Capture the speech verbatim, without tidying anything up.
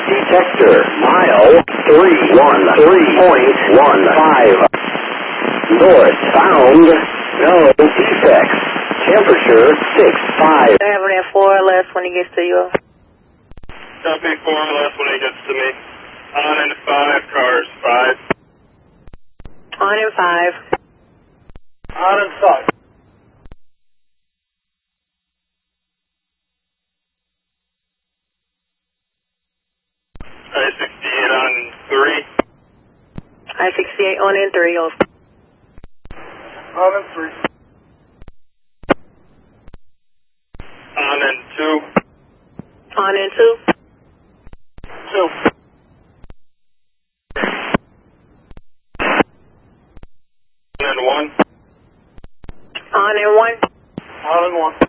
Detector, mile three one three point one five. North, found, no defects. Temperature, six five. I have an four or less when he gets to you. Copy four or less when he gets to me. On and five, cars, five. On and five. On and five. I sixty-eight on three. I sixty-eight on and three. Oh. On and three. On and two. On and two. Two. On and one. On and one. On and one.